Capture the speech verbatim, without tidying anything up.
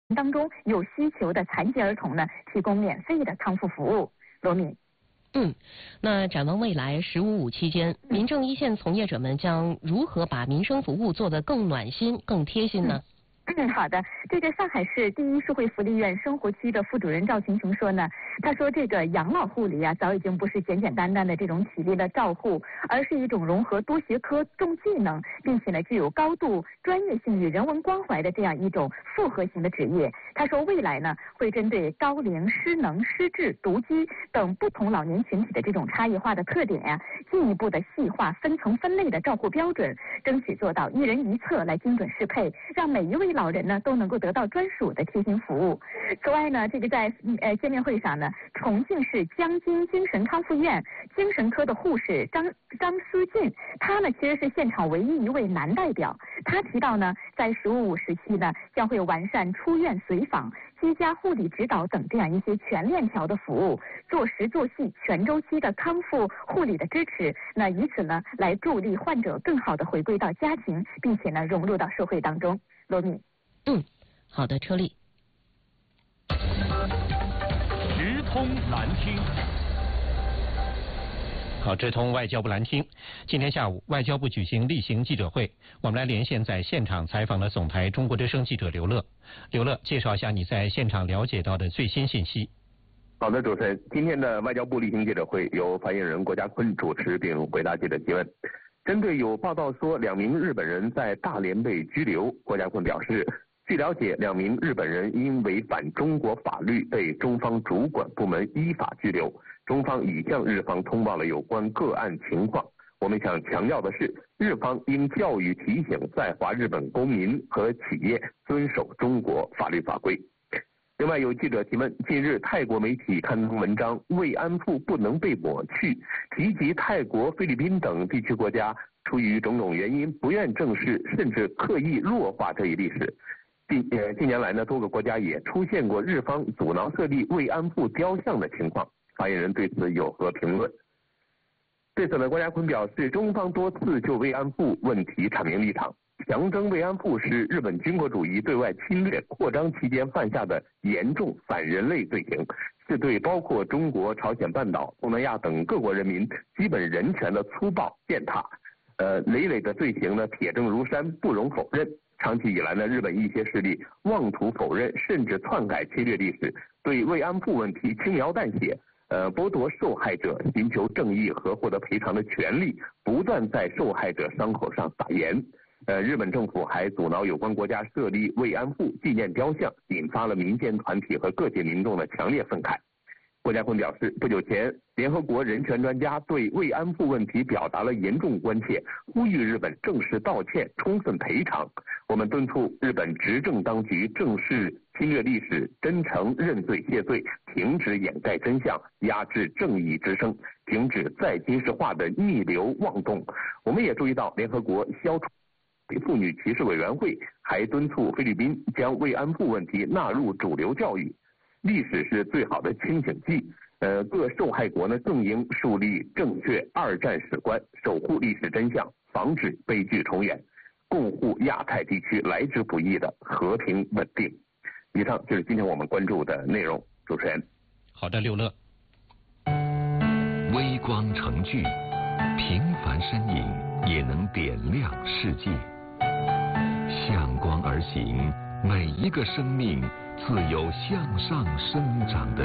当中有需求的残疾儿童呢，提供免费的康复服务。罗敏。 嗯，那展望未来，十五五期间，民政一线从业者们将如何把民生服务做得更暖心、更贴心呢？ 嗯，好的。这个上海市第一社会福利院生活区的副主任赵群雄说呢，他说这个养老护理啊，早已经不是简简单单的这种体力的照护，而是一种融合多学科、重技能，并且呢具有高度专业性与人文关怀的这样一种复合型的职业。他说未来呢会针对高龄、失能、失智、独居等不同老年群体的这种差异化的特点呀、啊，进一步的细化分层分类的照护标准，争取做到一人一策来精准适配，让每一位老人呢都能够得到专属的贴心服务。此外呢，这个在呃见面会上呢，重庆市江津精神康复院精神科的护士张张思俊，他呢其实是现场唯一一位男代表。他提到呢，在十五五时期呢，将会完善出院随访、居家护理指导等这样一些全链条的服务，做实做细、全周期的康复护理的支持。那以此呢，来助力患者更好的回归到家庭，并且呢融入到社会当中。罗敏。 嗯，好的，车丽。 直通蓝厅。 好，直通外交部蓝厅。今天下午，外交部举行例行记者会，我们来连线在现场采访了总台中国之声记者刘乐。刘乐，介绍一下你在现场了解到的最新信息。 好的，主持人，今天的外交部例行记者会由发言人郭家坤主持并回答记者提问。针对有报道说两名日本人在大连被拘留，郭家坤表示，据了解，两名日本人因违反中国法律被中方主管部门依法拘留，中方已向日方通报了有关个案情况。我们想强调的是，日方应教育提醒在华日本公民和企业遵守中国法律法规。另外有记者提问，近日泰国媒体刊登文章《慰安妇不能被抹去》，提及泰国、菲律宾等地区国家出于种种原因不愿正视，甚至刻意弱化这一历史。近呃近年来呢，多个国家也出现过日方阻挠设立慰安妇雕像的情况。发言人对此有何评论？对此呢，郭家坤表示，中方多次就慰安妇问题阐明立场，强征慰安妇是日本军国主义对外侵略扩张期间犯下的严重反人类罪行，是对包括中国、朝鲜半岛、东南亚等各国人民基本人权的粗暴践踏。呃，累累的罪行呢，铁证如山，不容否认。长期以来呢，日本一些势力妄图否认，甚至篡改侵略历史，对慰安妇问题轻描淡写。呃，剥夺受害者寻求正义和获得赔偿的权利，不断在受害者伤口上撒盐。呃，日本政府还阻挠有关国家设立慰安妇纪念雕像，引发了民间团体和各界民众的强烈愤慨。郭家坤表示，不久前，联合国人权专家对慰安妇问题表达了严重关切，呼吁日本正式道歉、充分赔偿。我们敦促日本执政当局正视侵略历史，真诚认罪谢罪，停止掩盖真相，压制正义之声，停止再军事化的逆流妄动。我们也注意到，联合国消除妇女歧视委员会还敦促菲律宾将慰安妇问题纳入主流教育。历史是最好的清醒剂，呃，各受害国呢更应树立正确二战史观，守护历史真相，防止悲剧重演，共护亚太地区来之不易的和平稳定。以上就是今天我们关注的内容。主持人， 好的，刘乐。 微光成炬，平凡身影也能点亮世界。向光而行，每一个生命自有向上生长的